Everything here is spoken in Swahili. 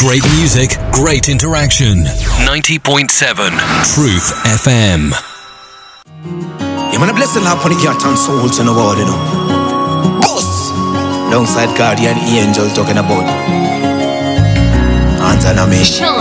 Great music, great interaction. 90.7 Truth FM. Yeah, man, a blessing upon the cat and souls in the world, you know. Boss! Alongside Guardian Angel talking about Anthony.